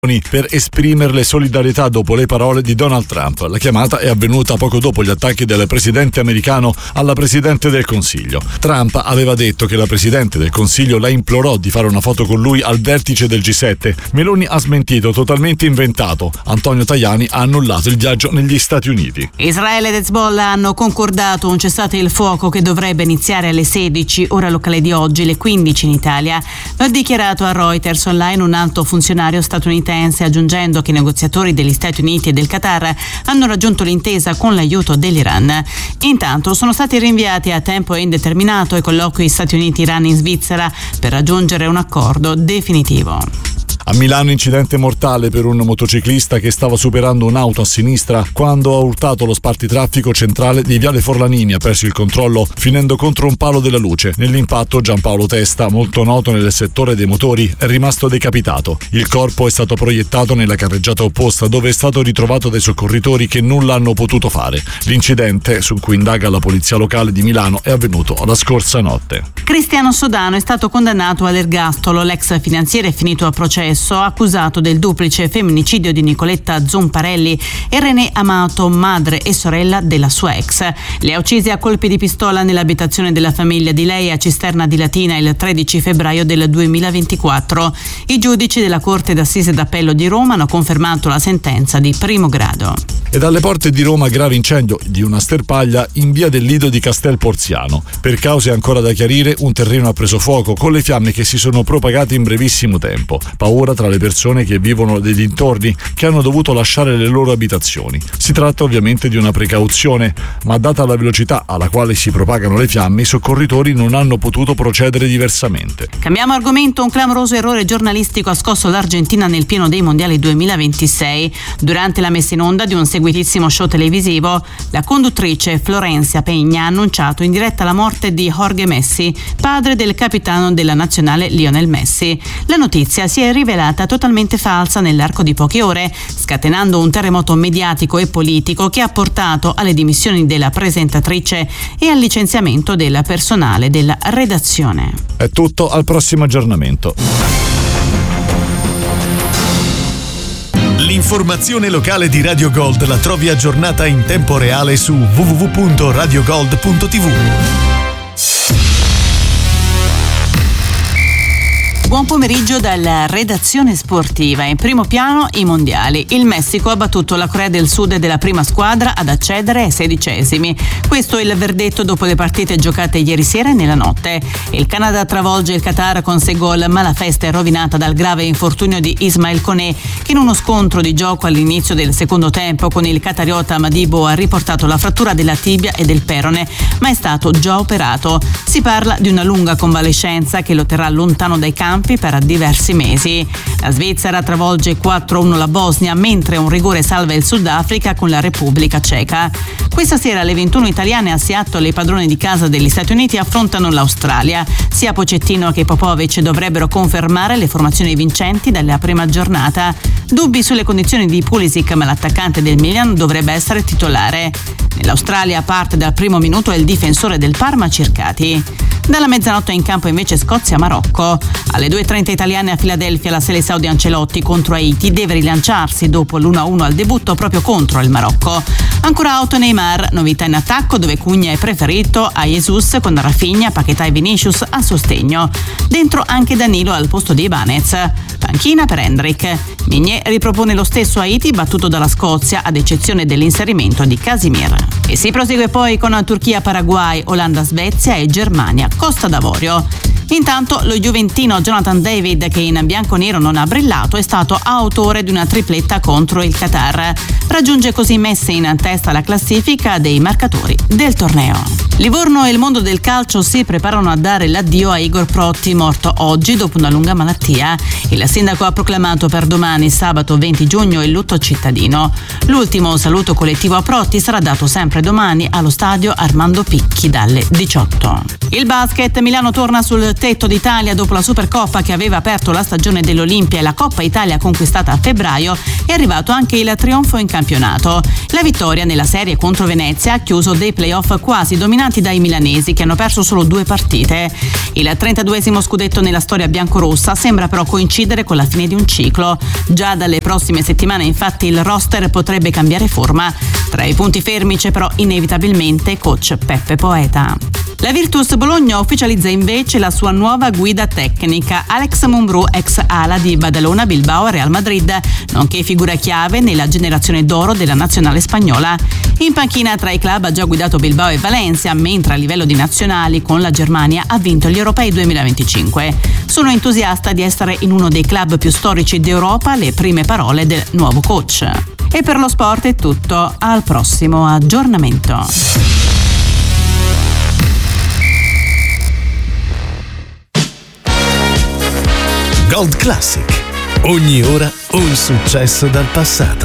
per esprimerle solidarietà dopo le parole di Donald Trump. La chiamata è avvenuta poco dopo gli attacchi del presidente americano alla Presidente del Consiglio. Trump aveva detto che la Presidente del Consiglio la implorò di fare una foto con lui al vertice del G7. Meloni ha smentito, totalmente inventato. Antonio Tajani ha annullato il viaggio negli Stati Uniti. Israele ed Hezbollah hanno concordato un cessate il fuoco che dovrebbe iniziare alle 16, ora locale di oggi, le 15 in Italia. Lo ha dichiarato a Reuters online un alto funzionario statunitense, aggiungendo che i negoziatori degli Stati Uniti e del Qatar hanno raggiunto l'intesa con l'aiuto dell'Iran. Intanto sono stati rinviati a tempo indeterminato i colloqui Stati Uniti-Iran in Svizzera per raggiungere un accordo definitivo. A Milano incidente mortale per un motociclista che stava superando un'auto a sinistra quando ha urtato lo spartitraffico centrale di Viale Forlanini, ha perso il controllo finendo contro un palo della luce. Nell'impatto Giampaolo Testa, molto noto nel settore dei motori, è rimasto decapitato. Il corpo è stato proiettato nella carreggiata opposta dove è stato ritrovato dai soccorritori che nulla hanno potuto fare. L'incidente, su cui indaga la polizia locale di Milano, è avvenuto la scorsa notte. Cristiano Sodano è stato condannato all'ergastolo. L'ex finanziere è finito a processo accusato del duplice femminicidio di Nicoletta Zomparelli e René Amato, madre e sorella della sua ex. Le ha uccise a colpi di pistola nell'abitazione della famiglia di lei a Cisterna di Latina il 13 febbraio del 2024. I giudici della Corte d'Assise d'Appello di Roma hanno confermato la sentenza di primo grado. E dalle porte di Roma grave incendio di una sterpaglia in via del Lido di Castel Porziano. Per cause ancora da chiarire, un terreno ha preso fuoco con le fiamme che si sono propagate in brevissimo tempo. Paura tra le persone che vivono dei dintorni, che hanno dovuto lasciare le loro abitazioni. Si tratta ovviamente di una precauzione, ma data la velocità alla quale si propagano le fiamme, i soccorritori non hanno potuto procedere diversamente. Cambiamo argomento. Un clamoroso errore giornalistico ha scosso l'Argentina nel pieno dei mondiali 2026. Durante la messa in onda di un seguitissimo show televisivo, la conduttrice Florencia Peña ha annunciato in diretta la morte di Jorge Messi, padre del capitano della nazionale Lionel Messi. La notizia si è rivelata totalmente falsa nell'arco di poche ore, scatenando un terremoto mediatico e politico che ha portato alle dimissioni della presentatrice e al licenziamento del personale della redazione. È tutto, al prossimo aggiornamento. L'informazione locale di Radio Gold la trovi aggiornata in tempo reale su www.radiogold.tv. Buon pomeriggio dalla redazione sportiva. In primo piano i mondiali. Il Messico ha battuto la Corea del Sud della prima squadra ad accedere ai 16esimi. Questo è il verdetto dopo le partite giocate ieri sera e nella notte. Il Canada travolge il Qatar con 6 gol, ma la festa è rovinata dal grave infortunio di Ismail Koné, che in uno scontro di gioco all'inizio del secondo tempo con il qatariota Madibo ha riportato la frattura della tibia e del perone, ma è stato già operato. Si parla di una lunga convalescenza che lo terrà lontano dai campi per diversi mesi. La Svizzera travolge 4-1 la Bosnia, mentre un rigore salva il Sudafrica con la Repubblica Ceca. Questa sera le 21 italiane a Seattle, i padroni di casa degli Stati Uniti, affrontano l'Australia. Sia Pochettino che Popovic dovrebbero confermare le formazioni vincenti dalla prima giornata. Dubbi sulle condizioni di Pulisic, ma l'attaccante del Milan dovrebbe essere titolare. Nell'Australia parte dal primo minuto il difensore del Parma Circati. Dalla mezzanotte in campo invece Scozia-Marocco. Alle 2:30 italiane a Filadelfia la Seleção di Ancelotti contro Haiti deve rilanciarsi dopo l'1-1 al debutto proprio contro il Marocco. Ancora auto Neymar, novità in attacco dove Cugna è preferito a Jesus con Rafinha, Paquetá e Vinicius a sostegno. Dentro anche Danilo al posto di Ibanez. Panchina per Hendrik. Meunier ripropone lo stesso Haiti battuto dalla Scozia ad eccezione dell'inserimento di Casimir. E si prosegue poi con Turchia-Paraguay, Olanda-Svezia e Germania-Costa d'Avorio. Intanto lo juventino Jonathan David, che in bianconero non ha brillato, è stato autore di una tripletta contro il Qatar. Raggiunge così Messi in testa alla classifica dei marcatori del torneo. Livorno e il mondo del calcio si preparano a dare l'addio a Igor Protti, morto oggi dopo una lunga malattia. Il sindaco ha proclamato per domani, sabato 20 giugno, il lutto cittadino. L'ultimo saluto collettivo a Protti sarà dato sempre domani allo stadio Armando Picchi dalle 18. Il basket, Milano torna sul tetto d'Italia dopo la Supercoppa che aveva aperto la stagione dell'Olimpia e la Coppa Italia conquistata a febbraio, è arrivato anche il trionfo in campionato. La vittoria nella serie contro Venezia ha chiuso dei playoff quasi dominati dai milanesi, che hanno perso solo 2 partite. Il 32esimo scudetto nella storia biancorossa sembra però coincidere con la fine di un ciclo. Già dalle prossime settimane infatti il roster potrebbe cambiare forma. Tra i punti fermi c'è però inevitabilmente coach Peppe Poeta. La Virtus Bologna ufficializza invece la sua nuova guida tecnica. Alex Mumbrú, ex ala di Badalona, Bilbao e Real Madrid, nonché figura chiave nella generazione d'oro della nazionale spagnola. In panchina tra i club ha già guidato Bilbao e Valencia, mentre a livello di nazionali con la Germania ha vinto gli Europei 2025. Sono entusiasta di essere in uno dei club più storici d'Europa, le prime parole del nuovo coach. E per lo sport è tutto, al prossimo aggiornamento. Gold Classic. Ogni ora un successo dal passato.